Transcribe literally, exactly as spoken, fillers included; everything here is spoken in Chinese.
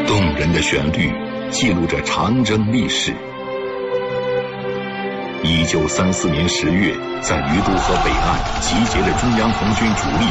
动人的旋律记录着长征历史。一九三四年十月，在于都河北岸集结了中央红军主力